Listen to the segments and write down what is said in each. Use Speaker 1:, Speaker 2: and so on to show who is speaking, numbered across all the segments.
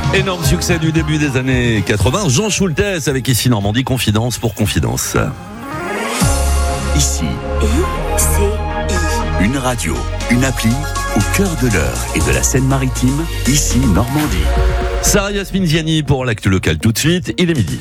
Speaker 1: Énorme succès du début des années 80. Jean Schultes avec Ici Normandie, Confidence pour Confidence.
Speaker 2: Ici, une radio, une appli au cœur de l'Eure et de la Seine-Maritime. Ici Normandie.
Speaker 1: Sarah Yasmine Ziani pour l'actu local tout de suite. Il est midi.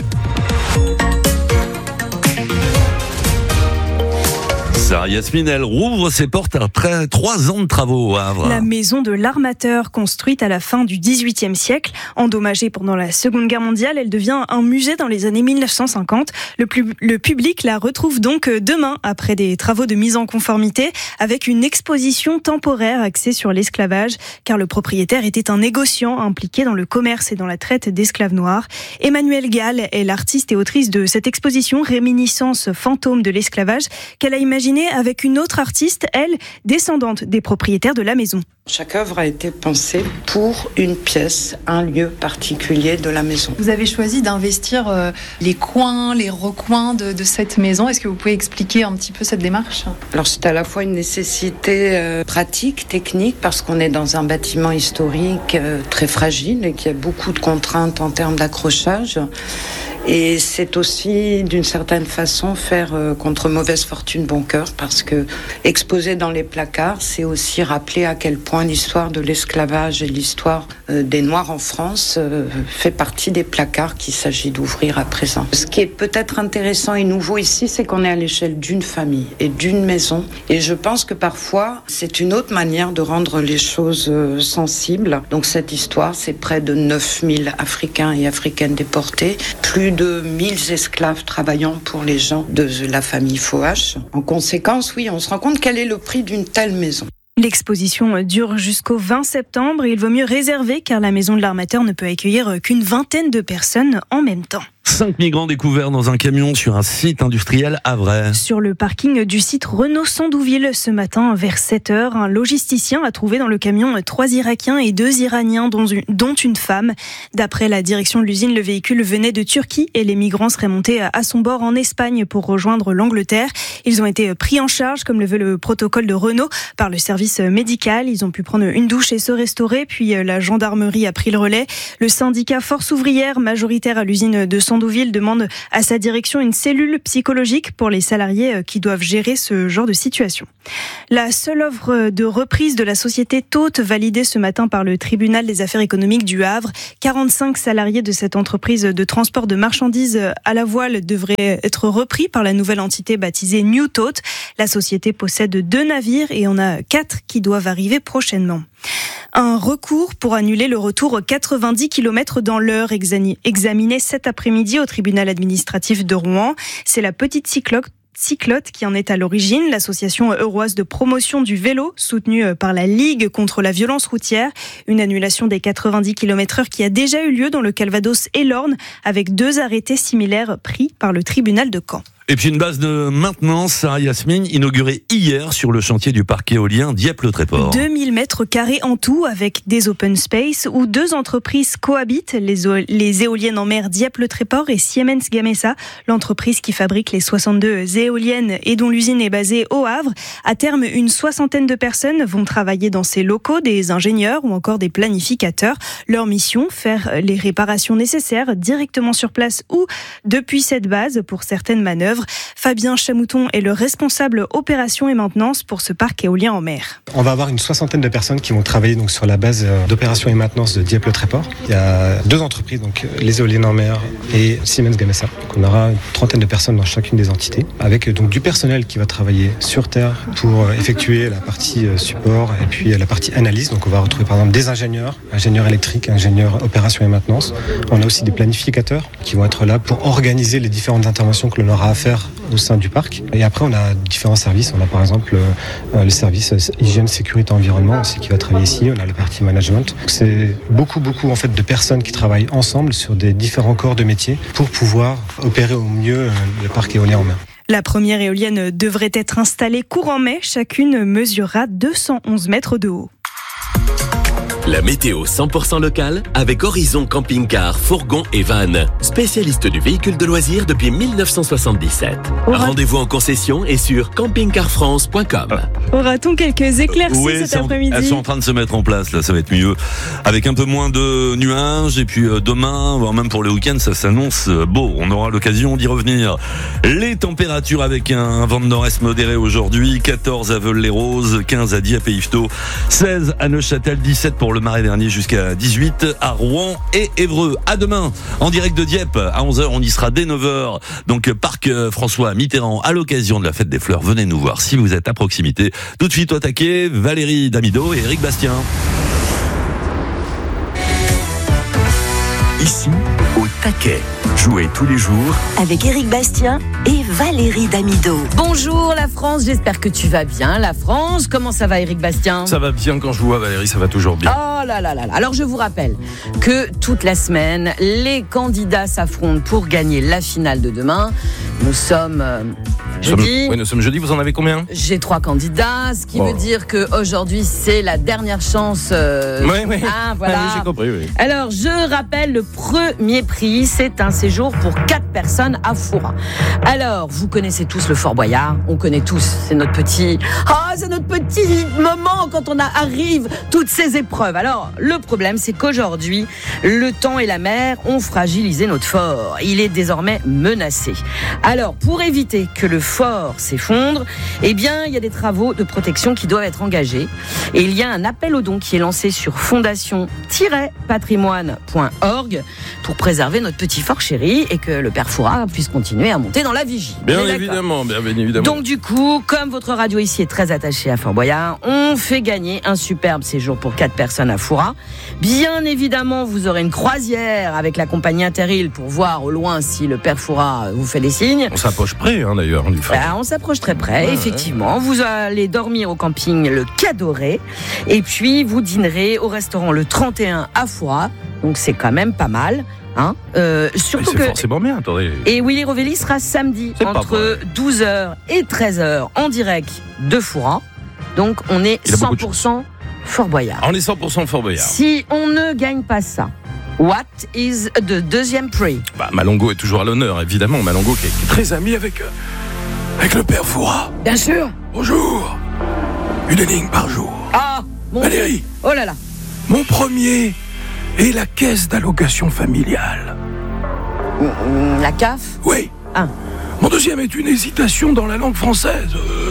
Speaker 1: Sarah Yasmine, elle rouvre ses portes après 3 ans de travaux au Havre.
Speaker 3: La maison de l'armateur, construite à la fin du XVIIIe siècle, endommagée pendant la Seconde Guerre mondiale, elle devient un musée dans les années 1950. Le public la retrouve donc demain, après des travaux de mise en conformité, avec une exposition temporaire axée sur l'esclavage, car le propriétaire était un négociant impliqué dans le commerce et dans la traite d'esclaves noirs. Emmanuelle Gall est l'artiste et autrice de cette exposition, Réminiscence fantôme de l'esclavage, qu'elle a imaginée avec une autre artiste, elle, descendante des propriétaires de la maison.
Speaker 4: Chaque œuvre a été pensée pour une pièce, un lieu particulier de la maison.
Speaker 5: Vous avez choisi d'investir les coins, les recoins de cette maison. Est-ce que vous pouvez expliquer un petit peu cette démarche ?
Speaker 4: Alors c'est à la fois une nécessité pratique, technique, parce qu'on est dans un bâtiment historique très fragile et qui a beaucoup de contraintes en termes d'accrochage. Et c'est aussi, d'une certaine façon, faire contre mauvaise fortune bon cœur, parce que exposer dans les placards, c'est aussi rappeler à quel point l'histoire de l'esclavage et l'histoire des Noirs en France fait partie des placards qu'il s'agit d'ouvrir à présent. Ce qui est peut-être intéressant et nouveau ici, c'est qu'on est à l'échelle d'une famille et d'une maison. Et je pense que parfois, c'est une autre manière de rendre les choses sensibles. Donc cette histoire, c'est près de 9000 Africains et Africaines déportés, plus de 1000 esclaves travaillant pour les gens de la famille Foch. En conséquence, oui, on se rend compte quel est le prix d'une telle maison.
Speaker 3: L'exposition dure jusqu'au 20 septembre et il vaut mieux réserver car la maison de l'armateur ne peut accueillir qu'une vingtaine de personnes en même temps.
Speaker 1: 5 migrants découverts dans un camion sur un site industriel havrais.
Speaker 3: Sur le parking du site Renault-Sandouville ce matin vers 7h, un logisticien a trouvé dans le camion 3 Irakiens et 2 Iraniens dont une femme. D'après la direction de l'usine, le véhicule venait de Turquie et les migrants seraient montés à son bord en Espagne pour rejoindre l'Angleterre. Ils ont été pris en charge, comme le veut le protocole de Renault, par le service médical. Ils ont pu prendre une douche et se restaurer, puis la gendarmerie a pris le relais. Le syndicat Force ouvrière, majoritaire à l'usine de Sandouville, demande à sa direction une cellule psychologique pour les salariés qui doivent gérer ce genre de situation. La seule offre de reprise de la société Todt validée ce matin par le tribunal des affaires économiques du Havre. 45 salariés de cette entreprise de transport de marchandises à la voile devraient être repris par la nouvelle entité baptisée New Todt. La société possède 2 navires et en a 4 qui doivent arriver prochainement. Un recours pour annuler le retour aux 90 km dans l'heure examiné cet après-midi au tribunal administratif de Rouen. C'est la petite Cyclotte qui en est à l'origine, l'association euroise de promotion du vélo, soutenue par la Ligue contre la violence routière. Une annulation des 90 km/h qui a déjà eu lieu dans le Calvados et l'Orne, avec 2 arrêtés similaires pris par le tribunal de Caen.
Speaker 1: Et puis une base de maintenance, Sarah Yasmine, inaugurée hier sur le chantier du parc éolien Dieppe-le-Tréport.
Speaker 3: 2000 mètres carrés en tout avec des open space où 2 entreprises cohabitent, les éoliennes en mer Dieppe-le-Tréport et Siemens Gamesa, l'entreprise qui fabrique les 62 éoliennes et dont l'usine est basée au Havre. À terme, une 60aine de personnes vont travailler dans ces locaux, des ingénieurs ou encore des planificateurs. Leur mission, faire les réparations nécessaires directement sur place ou depuis cette base pour certaines manœuvres. Fabien Chamouton est le responsable opération et maintenance pour ce parc éolien en mer.
Speaker 6: On va avoir une 60aine de personnes qui vont travailler donc sur la base d'opération et maintenance de Dieppe-le-Tréport. Il y a 2 entreprises, donc les éoliennes en mer et Siemens Gamesa. Donc on aura une 30aine de personnes dans chacune des entités, avec donc du personnel qui va travailler sur terre pour effectuer la partie support et puis la partie analyse. Donc on va retrouver par exemple des ingénieurs électriques, ingénieurs opération et maintenance. On a aussi des planificateurs qui vont être là pour organiser les différentes interventions que l'on aura à faire au sein du parc. Et après, on a différents services. On a par exemple le service hygiène, sécurité, environnement aussi qui va travailler ici. On a la partie management. Donc, c'est beaucoup en fait de personnes qui travaillent ensemble sur des différents corps de métier pour pouvoir opérer au mieux le parc éolien en mer.
Speaker 3: La première éolienne devrait être installée courant mai. Chacune mesurera 211 mètres de haut.
Speaker 7: La météo 100% locale avec Horizon Camping-Car, Fourgon et Van. Spécialiste du véhicule de loisirs depuis 1977. Rendez-vous en concession et sur campingcarfrance.com.
Speaker 3: Aura-t-on quelques éclaircies cet après-midi?
Speaker 1: Elles sont en train de se mettre en place, là, ça va être mieux. Avec un peu moins de nuages, et puis demain, voire même pour le week-end, ça s'annonce beau. On aura l'occasion d'y revenir. Les températures avec un vent de nord-est modéré aujourd'hui, 14 à Veules-les-Roses, 15 à Dieppe et Yvetot, 16 à Neuchâtel, 17 pour le Marais dernier jusqu'à 18 à Rouen et Évreux. À demain, en direct de Dieppe, à 11h, on y sera dès 9h. Donc, parc François Mitterrand, à l'occasion de la fête des fleurs. Venez nous voir si vous êtes à proximité. Tout de suite au taquet, Valérie Damido et Eric Bastien.
Speaker 2: Ici, au taquet. Jouez tous les jours
Speaker 8: avec Eric Bastien et Valérie Damido.
Speaker 9: Bonjour la France, j'espère que tu vas bien. La France, comment ça va Eric Bastien?
Speaker 1: Ça va bien quand je vous vois Valérie, ça va toujours bien.
Speaker 9: Oh là là là là. Alors je vous rappelle que toute la semaine, les candidats s'affrontent pour gagner la finale de demain. Nous sommes jeudi.
Speaker 1: Nous sommes jeudi, vous en avez combien?
Speaker 9: J'ai 3 candidats, ce qui veut dire qu'aujourd'hui c'est la dernière chance.
Speaker 1: Oui.
Speaker 9: Ah, voilà.
Speaker 1: Oui, j'ai compris, oui.
Speaker 9: Alors je rappelle le premier prix, c'est un séjour pour 4 personnes à Foura. Alors, vous connaissez tous le Fort Boyard, on connaît tous, c'est notre petit moment quand on arrive toutes ces épreuves. Alors, le problème, c'est qu'aujourd'hui, le temps et la mer ont fragilisé notre fort. Il est désormais menacé. Alors, pour éviter que le fort s'effondre, eh bien, il y a des travaux de protection qui doivent être engagés. Et il y a un appel aux dons qui est lancé sur fondation-patrimoine.org pour préserver notre petit fort chéri et que le père Foura puisse continuer à monter dans la vigie.
Speaker 1: Bien évidemment.
Speaker 9: Donc du coup, comme votre radio ici est très attachée à Fort Boyard, on fait gagner un superbe séjour pour 4 personnes à Foura. Bien évidemment, vous aurez une croisière avec la compagnie Interrail pour voir au loin si le père Foura vous fait des signes.
Speaker 1: On s'approche près d'ailleurs du fort.
Speaker 9: On s'approche très près, effectivement. Vous allez dormir au camping le Cadoré et puis vous dînerez au restaurant le 31 à Foura. Donc c'est quand même pas mal. Surtout
Speaker 1: c'est forcément bien, attendez.
Speaker 9: Et Willy Rovelli sera samedi entre 12h et 13h en direct de Foura. Donc on est 100% Fort Boyard.
Speaker 1: On est 100% Fort Boyard.
Speaker 9: Si on ne gagne pas ça, what is the deuxième prix?
Speaker 1: Malongo est toujours à l'honneur, évidemment. Malongo qui est très ami avec le père Foura.
Speaker 9: Bien sûr.
Speaker 10: Bonjour. Une énigme par jour.
Speaker 9: Ah, mon
Speaker 10: Valérie.
Speaker 9: Oh là là.
Speaker 10: Mon premier est la caisse d'allocation familiale.
Speaker 9: La CAF?
Speaker 10: Oui. Mon deuxième est une hésitation dans la langue française.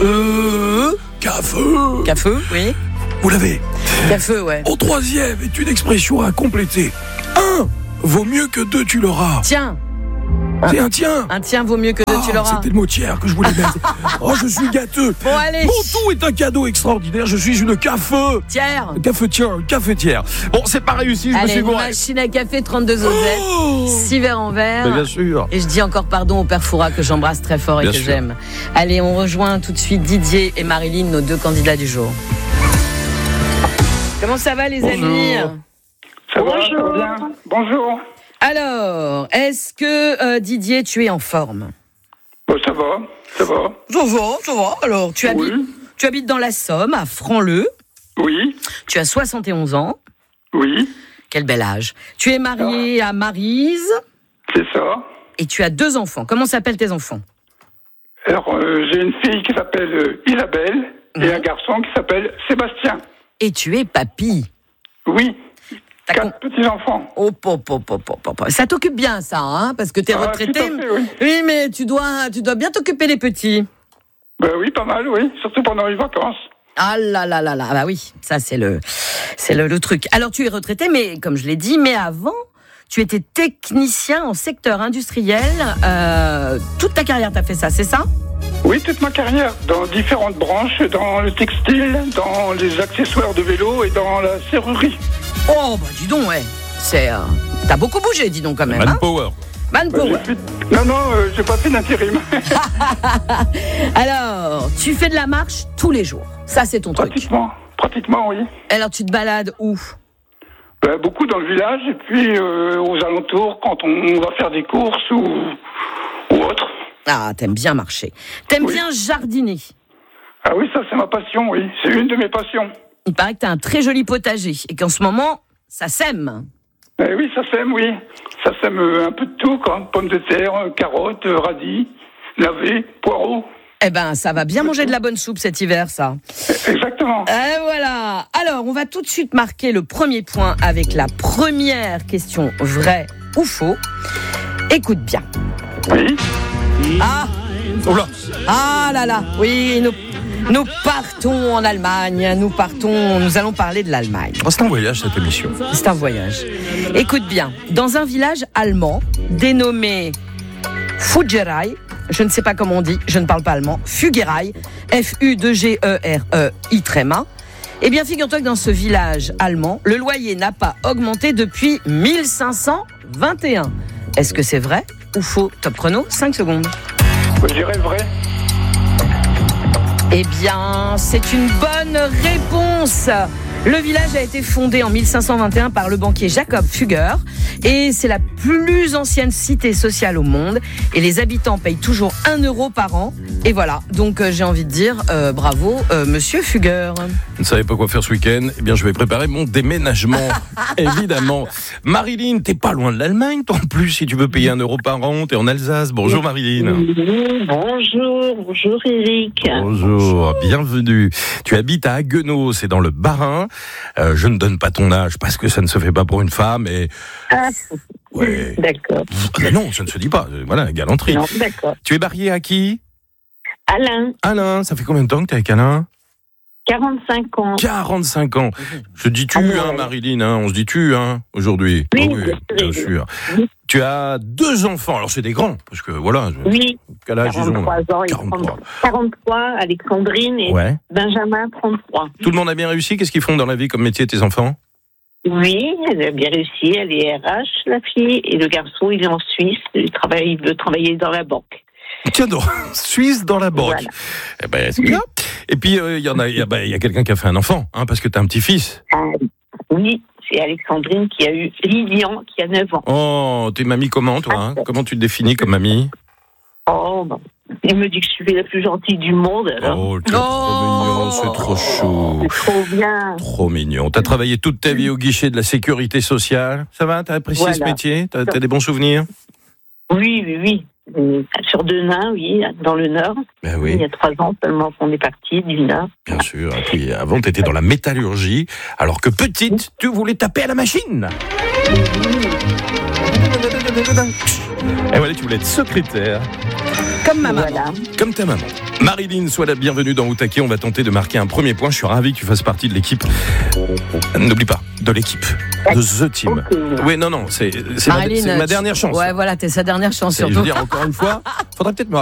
Speaker 10: Cafeux.
Speaker 9: Cafeux, oui.
Speaker 10: Vous l'avez.
Speaker 9: Cafeux, ouais.
Speaker 10: Mon troisième est une expression à compléter. 1 vaut mieux que 2, tu l'auras.
Speaker 9: Tiens.
Speaker 10: C'est un tien.
Speaker 9: Un tien vaut mieux que 2, tu l'auras.
Speaker 10: C'était le mot tiers que je voulais mettre. Je suis gâteux.
Speaker 9: Bon, allez.
Speaker 10: Mon tout est un cadeau extraordinaire. Je suis une cafetière. Cafetière. Bon, c'est pas réussi, je me suis gouré.
Speaker 9: Machine à café, 32 osettes, 6 verres en verre.
Speaker 1: Bien sûr.
Speaker 9: Et je dis encore pardon au père Foura que j'embrasse très fort et
Speaker 1: bien
Speaker 9: que
Speaker 1: sûr.
Speaker 9: j'aime. Allez, on rejoint tout de suite Didier et Marilyn, nos 2 candidats du jour. Comment ça va les amis?
Speaker 11: Ça va bien. Bonjour.
Speaker 9: Alors, est-ce que Didier, tu es en forme?
Speaker 11: Ça va.
Speaker 9: Ça va. Alors, tu habites dans la Somme, à Franc-le.
Speaker 11: Oui.
Speaker 9: Tu as 71 ans.
Speaker 11: Oui.
Speaker 9: Quel bel âge. Tu es marié à Maryse.
Speaker 11: C'est ça.
Speaker 9: Et tu as 2 enfants. Comment s'appellent tes enfants?
Speaker 11: Alors, j'ai une fille qui s'appelle Isabelle et un garçon qui s'appelle Sébastien.
Speaker 9: Et tu es papy?
Speaker 11: Oui. 4 petits-enfants.
Speaker 9: Ça t'occupe bien, ça, hein? Parce que t'es retraité.
Speaker 11: Tout à fait, oui.
Speaker 9: Oui, mais tu dois bien t'occuper des petits.
Speaker 11: Oui, pas mal, oui. Surtout pendant les vacances.
Speaker 9: Ah là là là là. Bah oui, ça c'est le truc. Alors tu es retraité, mais comme je l'ai dit, mais avant, tu étais technicien en secteur industriel. Toute ta carrière, t'as fait ça, c'est ça?
Speaker 11: Oui, toute ma carrière, dans différentes branches, dans le textile, dans les accessoires de vélo et dans la serrurerie.
Speaker 9: Oh, bah dis donc, ouais. T'as beaucoup bougé, dis donc, quand même.
Speaker 1: Manpower.
Speaker 9: Manpower.
Speaker 11: Non, j'ai pas fait d'intérim.
Speaker 9: Alors, tu fais de la marche tous les jours. Ça, c'est ton truc.
Speaker 11: Pratiquement, oui.
Speaker 9: Alors, tu te balades où?
Speaker 11: Beaucoup dans le village et puis aux alentours quand on va faire des courses ou autre.
Speaker 9: Ah, t'aimes bien marcher. T'aimes bien jardiner.
Speaker 11: Ah oui, ça c'est ma passion, oui. C'est une de mes passions.
Speaker 9: il paraît que tu as un très joli potager et qu'en ce moment, ça sème.
Speaker 11: Oui, ça sème, oui. Ça sème un peu de tout, quoi. Pommes de terre, carottes, radis, navets, poireaux.
Speaker 9: Eh ben, ça va bien manger de la bonne soupe cet hiver, ça.
Speaker 11: Exactement.
Speaker 9: Et voilà. Alors, on va tout de suite marquer le premier point avec la première question, vrai ou faux. Écoute bien.
Speaker 11: Oui.
Speaker 9: Ah.
Speaker 10: Oula.
Speaker 9: Ah là là. Oui, nous partons en Allemagne. Nous allons parler de l'Allemagne.
Speaker 10: Oh, c'est un voyage, cette émission.
Speaker 9: C'est un voyage. Écoute bien. Dans un village allemand dénommé Fugerei, je ne sais pas comment on dit, je ne parle pas allemand, Fugerei, F-U-2-G-E-R-E-I-A. Eh bien, figure-toi que dans ce village allemand, le loyer n'a pas augmenté depuis 1521. Est-ce que c'est vrai ou faux? Top chrono, 5 secondes.
Speaker 11: Je dirais vrai.
Speaker 9: Eh bien, c'est une bonne réponse. Le village a été fondé en 1521 par le banquier Jacob Fugger et c'est la plus ancienne cité sociale au monde et les habitants payent toujours 1 euro par an. Et voilà, donc j'ai envie de dire bravo monsieur Fugger.
Speaker 10: Vous ne savez pas quoi faire ce week-end? Eh bien, je vais préparer mon déménagement, évidemment. Marilyn, t'es pas loin de l'Allemagne, toi en plus, si tu veux payer 1 euro par an, t'es en Alsace. Bonjour Marilyn.
Speaker 12: Bonjour Eric.
Speaker 10: Bonjour, bienvenue. Tu habites à Haguenau, c'est dans le Bas-Rhin. Je ne donne pas ton âge parce que ça ne se fait pas pour une femme et... Ouais.
Speaker 12: D'accord.
Speaker 10: Non, ça ne se dit pas. Voilà, galanterie.
Speaker 12: Non, d'accord.
Speaker 10: Tu es marié à qui?
Speaker 12: Alain.
Speaker 10: Alain, ça fait combien de temps que tu es avec Alain?
Speaker 12: 45 ans.
Speaker 10: 45 ans. Je dis tu, Marilyn, on se dit tu, aujourd'hui.
Speaker 12: Oui,
Speaker 10: bien sûr. Oui. Tu as 2 enfants, alors c'est des grands, parce que voilà.
Speaker 12: Oui,
Speaker 10: quel âge
Speaker 12: 43 ans, 43, Alexandrine et Benjamin, 33.
Speaker 10: Tout le monde a bien réussi? Qu'est-ce qu'ils font dans la vie comme métier, tes enfants?
Speaker 12: Oui, elle a bien réussi, elle est RH, la fille, et le garçon, il est en Suisse, il veut travailler dans la banque.
Speaker 10: Tiens donc, Suisse dans la banque.
Speaker 12: Voilà.
Speaker 10: Eh ben, c'est bien. Et puis, il y a quelqu'un qui a fait un enfant, parce que tu as un petit-fils.
Speaker 12: Oui, c'est Alexandrine qui a eu Lilian, qui a 9 ans.
Speaker 10: Oh, t'es mamie comment, toi? Comment tu te définis comme mamie?
Speaker 12: Il me dit que je suis la plus gentille du monde. Alors.
Speaker 10: Oh, t'es trop mignon, c'est trop chou.
Speaker 12: C'est trop bien.
Speaker 10: Trop mignon. T'as travaillé toute ta vie au guichet de la sécurité sociale. Ça va? T'as apprécié ce métier? T'as des bons souvenirs?
Speaker 12: Oui. Sur Denain, oui, dans le Nord.
Speaker 10: Ben oui.
Speaker 12: Il y a 3 ans seulement qu'on est parti du Nord.
Speaker 10: Bien sûr. Et puis avant, tu étais dans la métallurgie, alors que petite, tu voulais taper à la machine. Et voilà, tu voulais être secrétaire.
Speaker 9: Comme ma maman.
Speaker 12: Voilà.
Speaker 10: Comme ta maman. Marilyn, sois la bienvenue dans Outaké. On va tenter de marquer un premier point. Je suis ravi que tu fasses partie de l'équipe. N'oublie pas, de l'équipe. De The Team. Okay. Oui, non, c'est ma dernière chance.
Speaker 9: Ouais, voilà, t'es sa dernière chance surtout.
Speaker 10: Je veux dire, encore une fois, faudrait peut-être me